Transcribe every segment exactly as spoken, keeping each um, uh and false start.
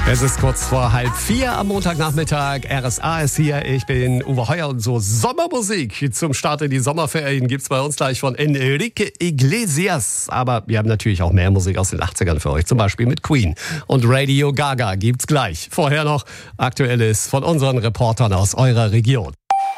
Es ist kurz vor halb vier am Montagnachmittag. R S A ist hier. Ich bin Uwe Heuer und so Sommermusik zum Start in die Sommerferien gibt's bei uns gleich von Enrique Iglesias. Aber wir haben natürlich auch mehr Musik aus den achtzigern für euch. Zum Beispiel mit Queen und Radio Gaga gibt's gleich. Vorher noch Aktuelles von unseren Reportern aus eurer Region.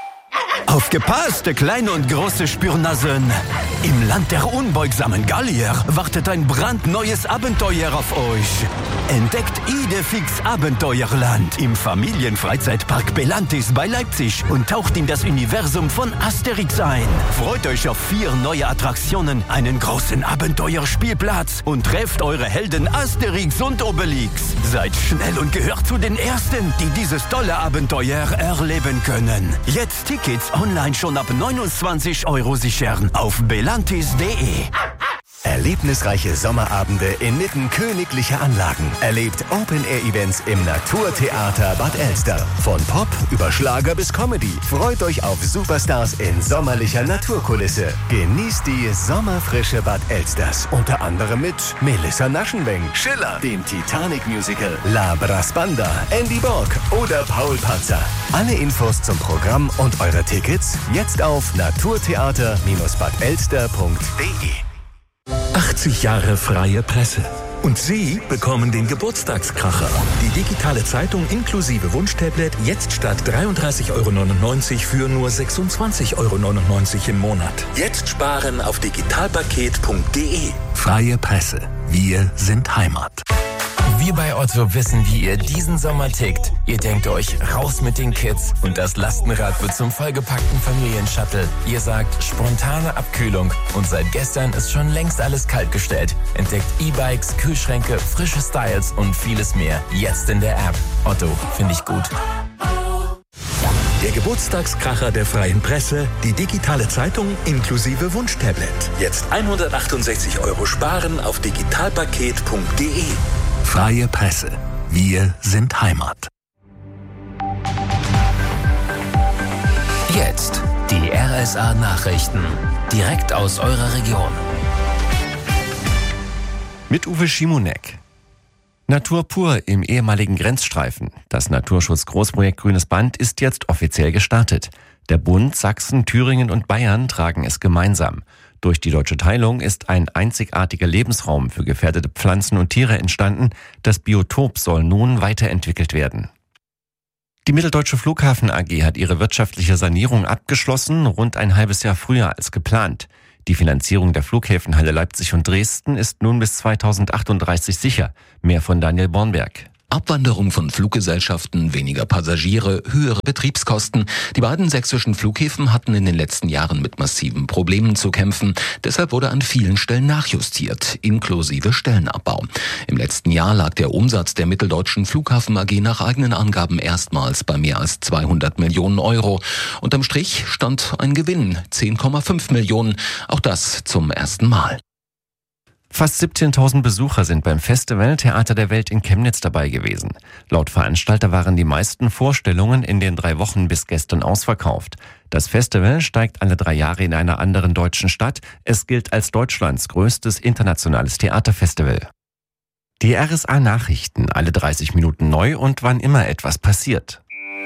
Aufgepasst, kleine und große Spürnasen! Im Land der unbeugsamen Gallier wartet ein brandneues Abenteuer auf euch. Entdeckt Idefix Abenteuerland im Familienfreizeitpark Belantis bei Leipzig und taucht in das Universum von Asterix ein. Freut euch auf vier neue Attraktionen, einen großen Abenteuerspielplatz und trefft eure Helden Asterix und Obelix. Seid schnell und gehört zu den Ersten, die dieses tolle Abenteuer erleben können. Jetzt Tickets online schon ab neunundzwanzig Euro sichern auf belantis punkt de. Erlebnisreiche Sommerabende inmitten königlicher Anlagen. Erlebt Open-Air-Events im Naturtheater Bad Elster. Von Pop über Schlager bis Comedy. Freut euch auf Superstars in sommerlicher Naturkulisse. Genießt die sommerfrische Bad Elsters. Unter anderem mit Melissa Naschenweng, Schiller, dem Titanic-Musical, La Brasbanda, Andy Borg oder Paul Panzer. Alle Infos zum Programm und eure Tickets jetzt auf naturtheater bad elster punkt de. achtzig Jahre freie Presse. Und Sie bekommen den Geburtstagskracher. Die digitale Zeitung inklusive Wunschtablet jetzt statt dreiunddreißig Euro neunundneunzig für nur sechsundzwanzig Euro neunundneunzig im Monat. Jetzt sparen auf digitalpaket punkt de. Freie Presse. Wir sind Heimat. Wir bei Otto wissen, wie ihr diesen Sommer tickt. Ihr denkt euch, raus mit den Kids und das Lastenrad wird zum vollgepackten Familienshuttle. Ihr sagt, spontane Abkühlung und seit gestern ist schon längst alles kaltgestellt. Entdeckt E-Bikes, Kühlschränke, frische Styles und vieles mehr. Jetzt in der App. Otto, finde ich gut. Der Geburtstagskracher der freien Presse, die digitale Zeitung inklusive Wunschtablet. Jetzt hundertachtundsechzig Euro sparen auf digitalpaket punkt de. Freie Presse. Wir sind Heimat. Jetzt die R S A-Nachrichten. Direkt aus eurer Region. Mit Uwe Schimonek. Natur pur im ehemaligen Grenzstreifen. Das Naturschutz-Großprojekt Grünes Band ist jetzt offiziell gestartet. Der Bund, Sachsen, Thüringen und Bayern tragen es gemeinsam. Durch die deutsche Teilung ist ein einzigartiger Lebensraum für gefährdete Pflanzen und Tiere entstanden. Das Biotop soll nun weiterentwickelt werden. Die Mitteldeutsche Flughafen A G hat ihre wirtschaftliche Sanierung abgeschlossen, rund ein halbes Jahr früher als geplant. Die Finanzierung der Flughäfen Halle, Leipzig und Dresden ist nun bis zweitausendachtunddreißig sicher. Mehr von Daniel Bornberg. Abwanderung von Fluggesellschaften, weniger Passagiere, höhere Betriebskosten. Die beiden sächsischen Flughäfen hatten in den letzten Jahren mit massiven Problemen zu kämpfen. Deshalb wurde an vielen Stellen nachjustiert, inklusive Stellenabbau. Im letzten Jahr lag der Umsatz der Mitteldeutschen Flughafen A G nach eigenen Angaben erstmals bei mehr als zweihundert Millionen Euro. Unterm Strich stand ein Gewinn, zehn Komma fünf Millionen. Auch das zum ersten Mal. Fast siebzehntausend Besucher sind beim Festival Theater der Welt in Chemnitz dabei gewesen. Laut Veranstalter waren die meisten Vorstellungen in den drei Wochen bis gestern ausverkauft. Das Festival steigt alle drei Jahre in einer anderen deutschen Stadt. Es gilt als Deutschlands größtes internationales Theaterfestival. Die R S A-Nachrichten, alle dreißig Minuten neu und wann immer etwas passiert.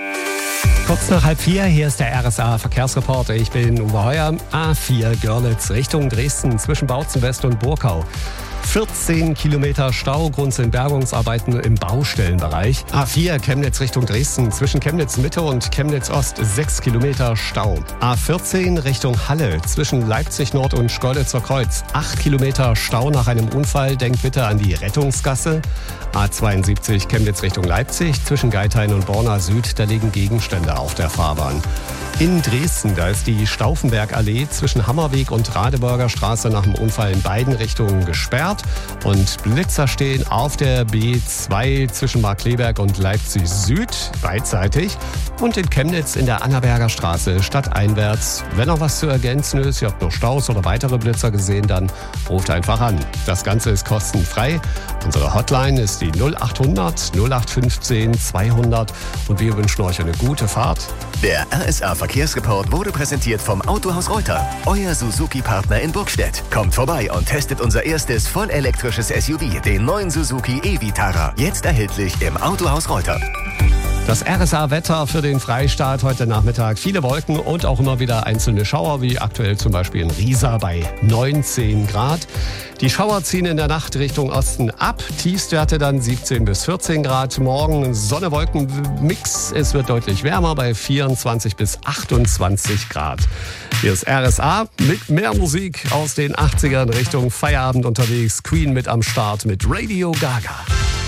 Kurz nach halb vier, hier ist der R S A-Verkehrsreporter. Ich bin Uwe Heuer. A vier Görlitz Richtung Dresden zwischen Bautzen West und Burkau. vierzehn Kilometer Stau, Grund sind Bergungsarbeiten im Baustellenbereich. A vier Chemnitz Richtung Dresden zwischen Chemnitz Mitte und Chemnitz Ost sechs Kilometer Stau. A vierzehn Richtung Halle zwischen Leipzig Nord und Schkeuditzer Kreuz acht Kilometer Stau nach einem Unfall. Denkt bitte an die Rettungsgasse. A zweiundsiebzig Chemnitz Richtung Leipzig zwischen Geithain und Borna Süd, da liegen Gegenstände auf der Fahrbahn. In Dresden, da ist die Stauffenbergallee zwischen Hammerweg und Radeberger Straße nach dem Unfall in beiden Richtungen gesperrt. Und Blitzer stehen auf der B zwei zwischen Markkleeberg und Leipzig Süd, beidseitig. Und in Chemnitz in der Annaberger Straße stadteinwärts. Wenn noch was zu ergänzen ist, ihr habt noch Staus oder weitere Blitzer gesehen, dann ruft einfach an. Das Ganze ist kostenfrei. Unsere Hotline ist die null acht hundert null acht fünfzehn zweihundert und wir wünschen euch eine gute Fahrt. Der R S A Verkehrsreport wurde präsentiert vom Autohaus Reuter, euer Suzuki-Partner in Burgstedt. Kommt vorbei und testet unser erstes vollelektrisches S U V, den neuen Suzuki e-Vitara. Jetzt erhältlich im Autohaus Reuter. Das R S A-Wetter für den Freistaat heute Nachmittag. Viele Wolken und auch immer wieder einzelne Schauer, wie aktuell zum Beispiel in Riesa bei neunzehn Grad. Die Schauer ziehen in der Nacht Richtung Osten ab. Tiefstwerte dann siebzehn bis vierzehn Grad. Morgen Sonne-Wolken-Mix. Es wird deutlich wärmer bei vierundzwanzig bis achtundzwanzig Grad. Hier ist R S A mit mehr Musik aus den achtzigern Richtung Feierabend unterwegs. Queen mit am Start mit Radio Gaga.